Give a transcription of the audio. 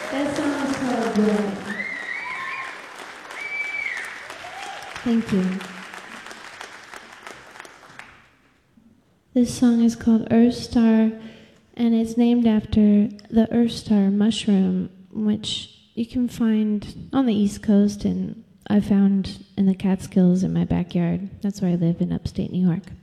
That song is called Joy. Thank you. This song is called Earth Star, and it's named after the Earth Star mushroom, which you can find on the East Coast, and I found in the Catskills in my backyard. That's where I live in upstate New York.